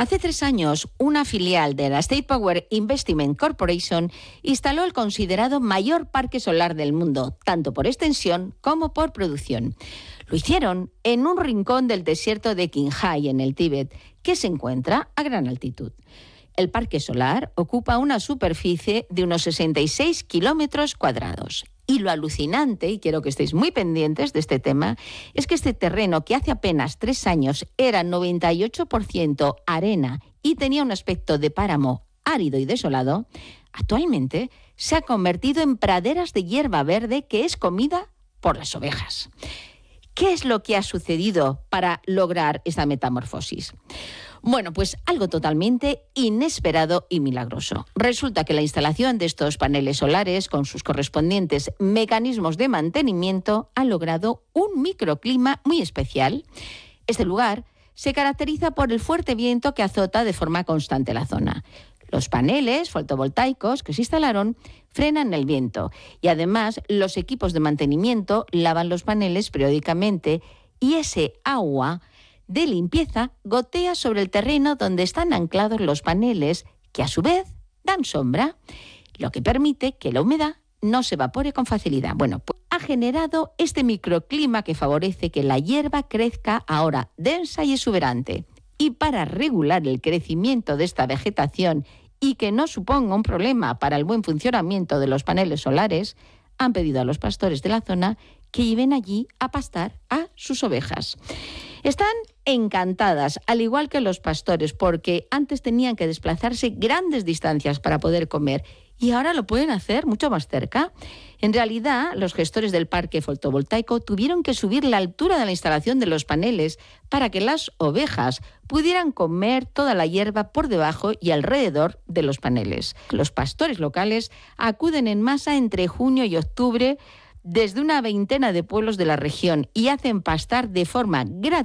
Hace 3 años, una filial de la State Power Investment Corporation instaló el considerado mayor parque solar del mundo, tanto por extensión como por producción. Lo hicieron en un rincón del desierto de Qinghai, en el Tíbet, que se encuentra a gran altitud. El parque solar ocupa una superficie de unos 66 kilómetros cuadrados. Y lo alucinante, y quiero que estéis muy pendientes de este tema, es que este terreno, que hace apenas 3 años era 98% arena y tenía un aspecto de páramo árido y desolado, actualmente se ha convertido en praderas de hierba verde que es comida por las ovejas. ¿Qué es lo que ha sucedido para lograr esta metamorfosis? Bueno, pues algo totalmente inesperado y milagroso. Resulta que la instalación de estos paneles solares, con sus correspondientes mecanismos de mantenimiento, ha logrado un microclima muy especial. Este lugar se caracteriza por el fuerte viento que azota de forma constante la zona. Los paneles fotovoltaicos que se instalaron frenan el viento y además los equipos de mantenimiento lavan los paneles periódicamente y ese agua de limpieza gotea sobre el terreno donde están anclados los paneles, que a su vez dan sombra, lo que permite que la humedad no se evapore con facilidad. Bueno, pues ha generado este microclima que favorece que la hierba crezca ahora densa y exuberante. Y para regular el crecimiento de esta vegetación y que no suponga un problema para el buen funcionamiento de los paneles solares, han pedido a los pastores de la zona que lleven allí a pastar a sus ovejas. Están encantadas, al igual que los pastores, porque antes tenían que desplazarse grandes distancias para poder comer y ahora lo pueden hacer mucho más cerca. En realidad, los gestores del parque fotovoltaico tuvieron que subir la altura de la instalación de los paneles para que las ovejas pudieran comer toda la hierba por debajo y alrededor de los paneles. Los pastores locales acuden en masa entre junio y octubre desde una veintena de pueblos de la región y hacen pastar de forma gratuita